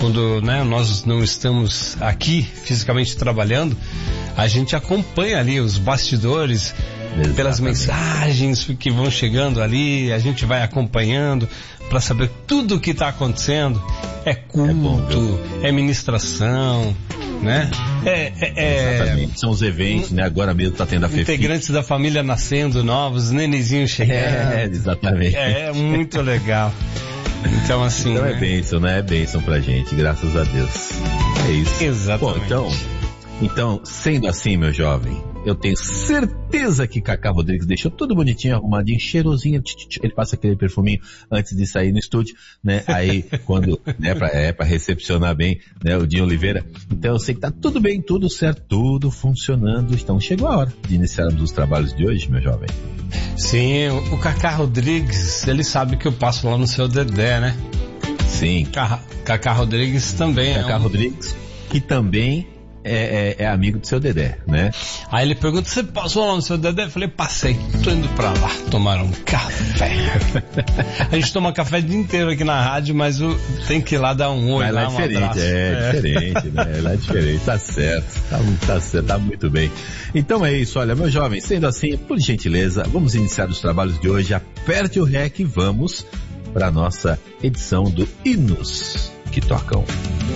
quando, né, nós não estamos aqui fisicamente trabalhando, a gente acompanha ali os bastidores. Exatamente. Pelas mensagens que vão chegando ali, a gente vai acompanhando para saber tudo o que está acontecendo. É culto, é ministração, né? Exatamente, são os eventos, né? Agora mesmo está tendo a festa. Integrantes da família nascendo novos, nenezinhos chegando. Exatamente. É muito legal. Então, assim. Então é bênção, né? É bênção pra gente, graças a Deus. É isso. Exatamente. Bom, então, sendo assim, meu jovem, eu tenho certeza que Cacá Rodrigues deixou tudo bonitinho, arrumadinho, cheirosinho. Ele passa aquele perfuminho antes de sair no estúdio, né? Aí, quando, né, pra recepcionar bem, né, o Dinho Oliveira. Então, eu sei que tá tudo bem, tudo certo, tudo funcionando. Então, chegou a hora de iniciarmos os trabalhos de hoje, meu jovem. Sim, o Cacá Rodrigues, ele sabe que eu passo lá no seu Dedé, né? Sim. Cacá Rodrigues também. Cacá Rodrigues, que também é amigo do seu Dedé, né? Aí ele pergunta, você passou lá no seu Dedé? Eu falei, passei, tô indo pra lá tomar um café. A gente toma café o dia inteiro aqui na rádio, mas tem que ir lá dar um oi, mas lá é diferente, diferente, né? Lá é diferente, tá certo, tá certo, tá muito bem. Então é isso, olha, meu jovem, sendo assim, por gentileza, vamos iniciar os trabalhos de hoje, aperte o REC e vamos para nossa edição do Hinos que Tocam.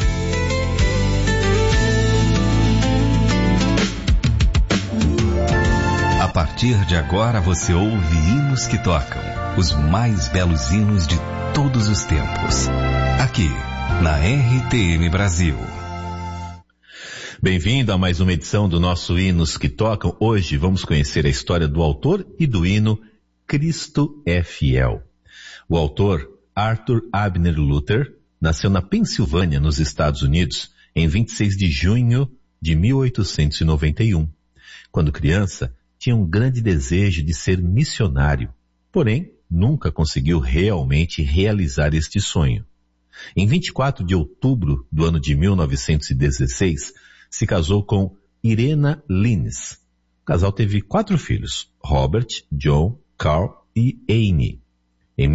A partir de agora você ouve Hinos que Tocam, os mais belos hinos de todos os tempos. Aqui, na RTM Brasil. Bem-vindo a mais uma edição do nosso Hinos que Tocam. Hoje vamos conhecer a história do autor e do hino Cristo é Fiel. O autor, Arthur Abner Luther, nasceu na Pensilvânia, nos Estados Unidos, em 26 de junho de 1891. Quando criança, tinha um grande desejo de ser missionário, porém nunca conseguiu realmente realizar este sonho. Em 24 de outubro do ano de 1916, se casou com Irena Lines. O casal teve 4 filhos, Robert, John, Carl e Amy. Em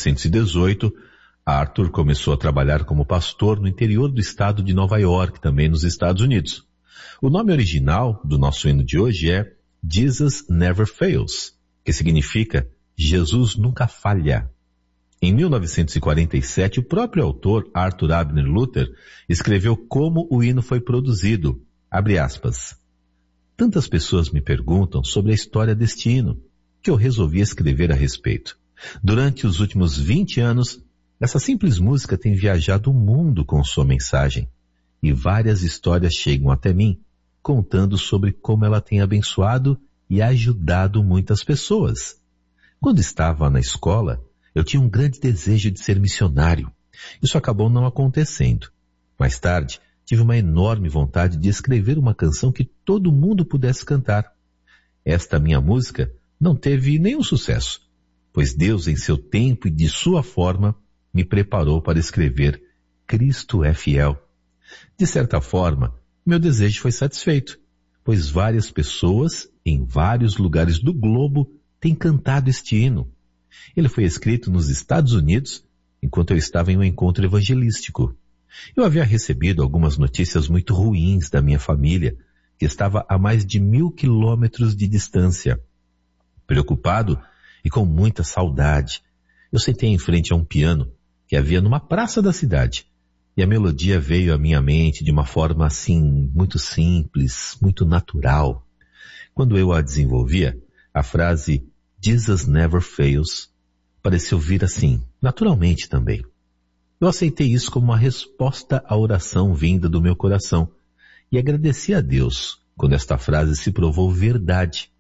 1918, Arthur começou a trabalhar como pastor no interior do estado de Nova York, também nos Estados Unidos. O nome original do nosso hino de hoje é Jesus Never Fails, que significa Jesus nunca falha. Em 1947, o próprio autor Arthur Abner Luther escreveu como o hino foi produzido. Abre aspas. Tantas pessoas me perguntam sobre a história deste hino, que eu resolvi escrever a respeito. Durante os últimos 20 anos, essa simples música tem viajado o mundo com sua mensagem, e várias histórias chegam até mim, contando sobre como ela tem abençoado e ajudado muitas pessoas. Quando estava na escola, eu tinha um grande desejo de ser missionário. Isso acabou não acontecendo. Mais tarde, tive uma enorme vontade de escrever uma canção que todo mundo pudesse cantar. Esta minha música não teve nenhum sucesso, pois Deus, em seu tempo e de sua forma, me preparou para escrever Cristo é Fiel. De certa forma, meu desejo foi satisfeito, pois várias pessoas, em vários lugares do globo, têm cantado este hino. Ele foi escrito nos Estados Unidos, enquanto eu estava em um encontro evangelístico. Eu havia recebido algumas notícias muito ruins da minha família, que estava a mais de 1000 quilômetros de distância. Preocupado e com muita saudade, eu sentei em frente a um piano que havia numa praça da cidade. E a melodia veio à minha mente de uma forma assim, muito simples, muito natural. Quando eu a desenvolvia, a frase Jesus Never Fails pareceu vir assim, naturalmente também. Eu aceitei isso como uma resposta à oração vinda do meu coração e agradeci a Deus quando esta frase se provou verdade.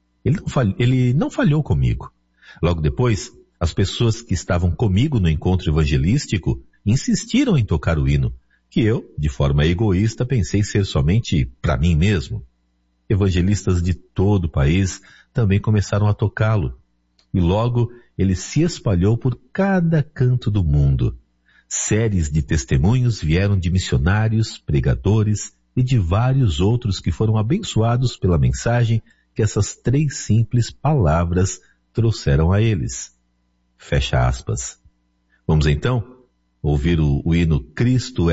Ele não falhou comigo. Logo depois, as pessoas que estavam comigo no encontro evangelístico insistiram em tocar o hino, que eu, de forma egoísta, pensei ser somente para mim mesmo. Evangelistas de todo o país também começaram a tocá-lo, e logo ele se espalhou por cada canto do mundo. Séries de testemunhos vieram de missionários, pregadores e de vários outros que foram abençoados pela mensagem que essas 3 simples palavras trouxeram a eles. Fecha aspas. Vamos então ouvir o hino Cristo